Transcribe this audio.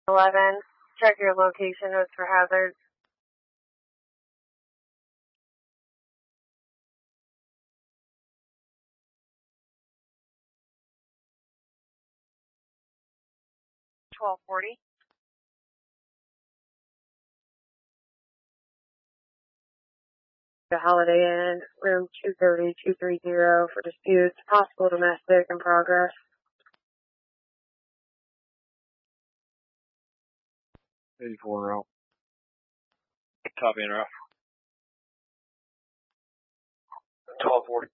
11. Check your location notes for hazards. $12.40. The Holiday Inn, room 230-230 for disputes, possible domestic in progress. 84 row. Copy and rough. 1240.